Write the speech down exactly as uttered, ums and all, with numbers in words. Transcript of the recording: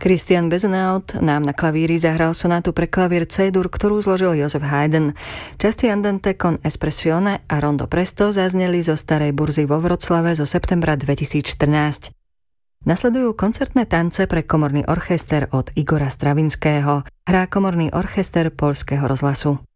Christian Bezunaut nám na klavíri zahral sonátu pre klavír C-dur, ktorú zložil Joseph Haydn. Časti Andante con espressione a Rondo presto zazneli zo Starej burzy vo Vroclave zo septembra dvetisícštrnásť. Nasledujú koncertné tance pre komorný orchester od Igora Stravinského. Hrá komorný orchester Poľského rozhlasu.